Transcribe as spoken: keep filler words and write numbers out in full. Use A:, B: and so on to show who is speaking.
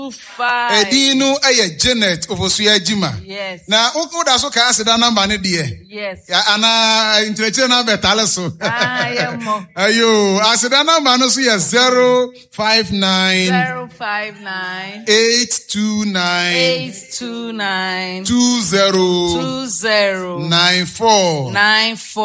A: five.
B: Edinu eye Janet Ofosuya Jima.
A: Yes.
B: Na uda so ka asida number ne de.
A: Yes.
B: Ya ana intellectual number tale so.
A: Ah, yemo.
B: Ayo, asida number no so ya zero five nine
A: zero five nine
B: eight two nine
A: eight two nine
B: two zero
A: two zero
B: nine four
A: nine four